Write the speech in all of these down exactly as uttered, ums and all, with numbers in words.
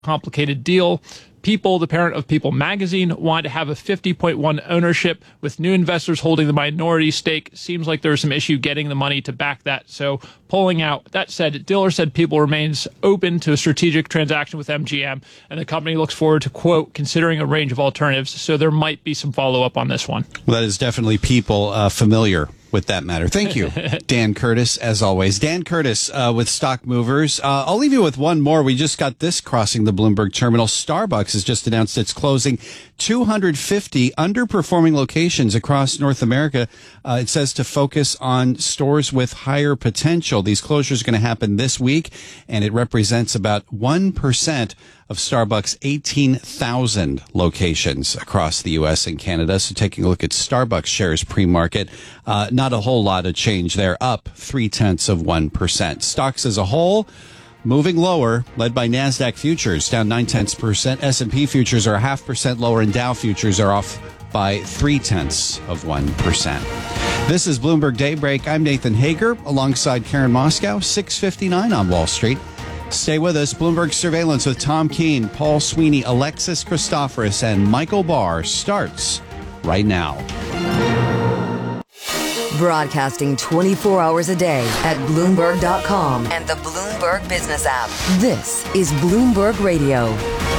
complicated deal. People, the parent of People magazine, want to have a fifty point one ownership with new investors holding the minority stake. Seems like there's some issue getting the money to back that. So pulling out. That said, Diller said People remains open to a strategic transaction with M G M, and the company looks forward to, quote, considering a range of alternatives. So there might be some follow-up on this one. Well, that is definitely People uh, familiar with that matter. Thank you, Dan Curtis, as always. Dan Curtis uh, with Stock Movers. Uh, I'll leave you with one more. We just got this crossing the Bloomberg terminal. Starbucks has just announced it's closing two hundred fifty underperforming locations across North America. Uh, it says to focus on stores with higher potential. These closures are going to happen this week, and it represents about one percent of Starbucks' eighteen thousand locations across the U S and Canada. So taking a look at Starbucks shares pre-market, uh, not a whole lot of change there, up three-tenths of one percent. Stocks as a whole moving lower, led by NASDAQ futures, down nine-tenths percent. S and P futures are a half percent lower, and Dow futures are off by three-tenths of one percent. This is Bloomberg Daybreak. I'm Nathan Hager, alongside Karen Moscow, six fifty-nine on Wall Street. Stay with us. Bloomberg Surveillance with Tom Keene, Paul Sweeney, Alexis Christoforous, and Michael Barr starts right now. Broadcasting twenty-four hours a day at Bloomberg dot com and the Bloomberg Business app. This is Bloomberg Radio.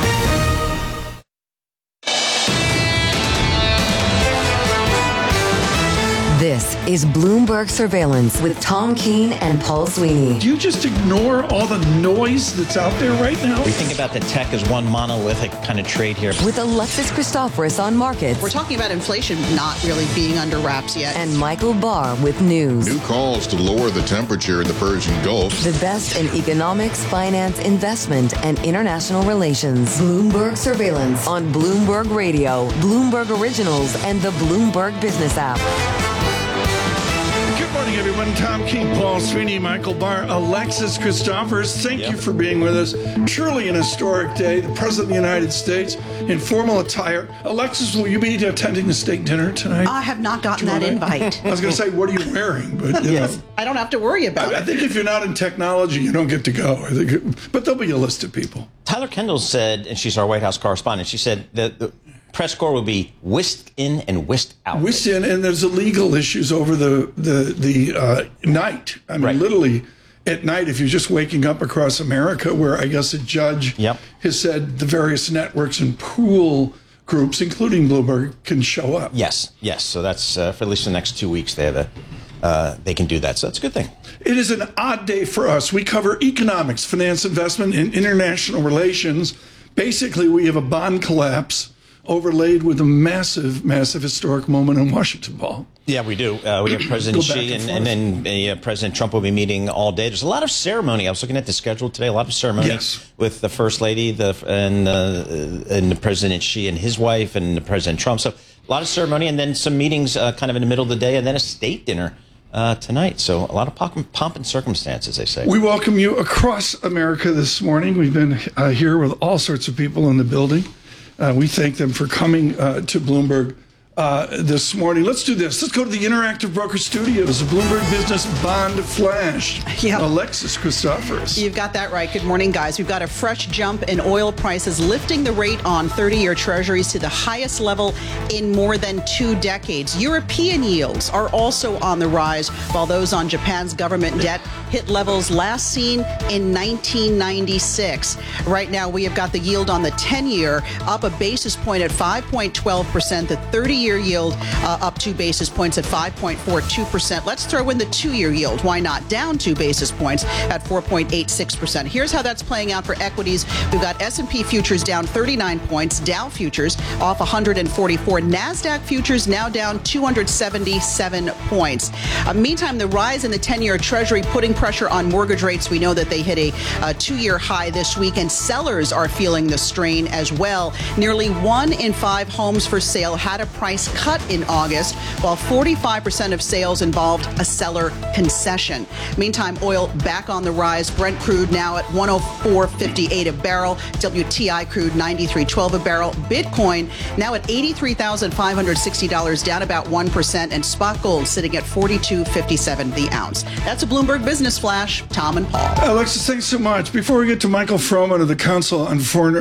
This is Bloomberg Surveillance with Tom Keene and Paul Sweeney. Do you just ignore all the noise that's out there right now? We think about the tech as one monolithic kind of trade here. With Alexis Christoforous on markets. We're talking about inflation not really being under wraps yet. And Michael Barr with news. New calls to lower the temperature in the Persian Gulf. The best in economics, finance, investment, and international relations. Bloomberg Surveillance on Bloomberg Radio, Bloomberg Originals, and the Bloomberg Business app. Good morning, everyone. Tom Keene, Paul Sweeney, Michael Barr, Alexis Christoforous. Thank yep. you for being with us. Truly an historic day. The President of the United States in formal attire. Alexis, will you be attending the state dinner tonight? I have not gotten that invite. I was going to say, what are you wearing? But you yes, know, I don't have to worry about I, it. I think if you're not in technology, you don't get to go. I think, it, but there'll be a list of people. Tyler Kendall said, and she's our White House correspondent, she said that the press corps will be whisked in and whisked out. Whisked in, and there's the legal issues over the the the uh, night. I mean, right. literally at night, if you're just waking up across America, where I guess a judge yep. has said the various networks and pool groups, including Bloomberg, can show up. Yes, yes. So that's uh, for at least the next two weeks. They have a, uh, they can do that. So that's a good thing. It is an odd day for us. We cover economics, finance, investment, and international relations. Basically, we have a bond collapse overlaid with a massive, massive historic moment in Washington, Paul. Yeah, we do. Uh, we have President Xi, and, and then uh, President Trump will be meeting all day. There's a lot of ceremony. I was looking at the schedule today. A lot of ceremony yes. with the First Lady, the and uh, and the President Xi and his wife, and the President Trump. So a lot of ceremony, and then some meetings uh, kind of in the middle of the day, and then a state dinner uh, tonight. So a lot of pomp, pomp and circumstances, they say. We welcome you across America this morning. We've been uh, here with all sorts of people in the building. Uh, we thank them for coming uh, to Bloomberg uh, this morning. Let's do this. Let's go to the Interactive Broker Studios, a Bloomberg Business Bond Flash. Yeah. Alexis Christoforous. You've got that right. Good morning, guys. We've got a fresh jump in oil prices, lifting the rate on thirty-year treasuries to the highest level in more than two decades. European yields are also on the rise, while those on Japan's government debt hit levels last seen in nineteen ninety-six. Right now, we have got the yield on the ten-year up a basis point at five point one two percent, the thirty-year yield uh, up two basis points at five point four two percent. Let's throw in the two-year yield. Why not? Down two basis points at four point eight six percent. Here's how that's playing out for equities. We've got S and P futures down thirty-nine points, Dow futures off one hundred forty-four, NASDAQ futures now down two hundred seventy-seven points. Uh, meantime, the rise in the ten-year Treasury putting pressure on mortgage rates. We know that they hit a, a two-year high this week, and sellers are feeling the strain as well. Nearly one in five homes for sale had a price price cut in August, while forty-five percent of sales involved a seller concession. Meantime, oil back on the rise. Brent crude now at one oh four fifty-eight a barrel. W T I crude ninety-three twelve a barrel. Bitcoin now at eighty-three thousand five hundred sixty dollars, down about one percent. And spot gold sitting at forty-two fifty-seven the ounce. That's a Bloomberg Business Flash. Tom and Paul. Alexis, thanks so much. Before we get to Michael Froman of the Council on Foreign